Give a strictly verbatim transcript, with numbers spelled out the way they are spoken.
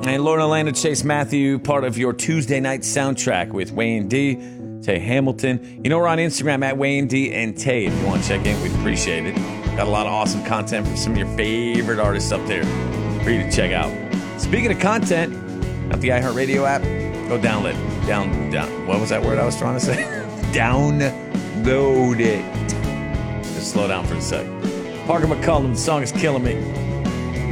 And Lauren Orlando, Chase Matthew, part of your Tuesday night soundtrack with Wayne D, Tay Hamilton. You know, we're on Instagram at Wayne D and Tay. If you want to check in, we'd appreciate it. Got a lot of awesome content from some of your favorite artists up there for you to check out. Speaking of content, got the iHeartRadio app. Go download it. Down, down. What was that word I was trying to say? Download it. Just slow down for a sec. Parker McCollum, the song is killing me.